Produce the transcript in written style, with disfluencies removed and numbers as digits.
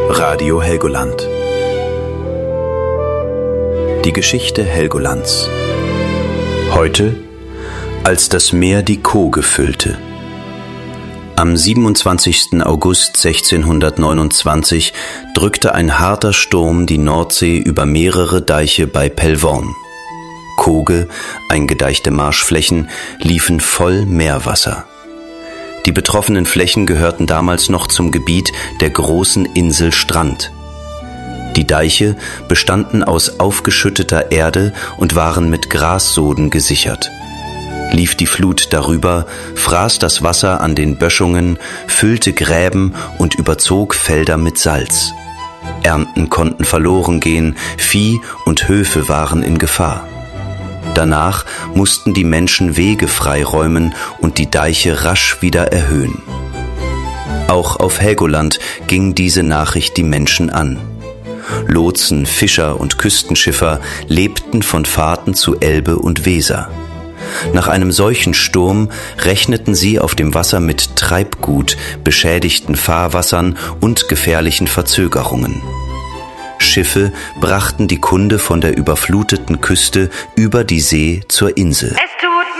Radio Helgoland. Die Geschichte Helgolands. Heute, als das Meer die Koge füllte. Am 27. August 1629 drückte ein harter Sturm die Nordsee über mehrere Deiche bei Pellworm. Koge, eingedeichte Marschflächen, liefen voll Meerwasser. Die betroffenen Flächen gehörten damals noch zum Gebiet der großen Insel Strand. Die Deiche bestanden aus aufgeschütteter Erde und waren mit Grassoden gesichert. Lief die Flut darüber, fraß das Wasser an den Böschungen, füllte Gräben und überzog Felder mit Salz. Ernten konnten verloren gehen, Vieh und Höfe waren in Gefahr. Danach mussten die Menschen Wege freiräumen und die Deiche rasch wieder erhöhen. Auch auf Helgoland ging diese Nachricht die Menschen an. Lotsen, Fischer und Küstenschiffer lebten von Fahrten zu Elbe und Weser. Nach einem solchen Sturm rechneten sie auf dem Wasser mit Treibgut, beschädigten Fahrwassern und gefährlichen Verzögerungen. Schiffe brachten die Kunde von der überfluteten Küste über die See zur Insel.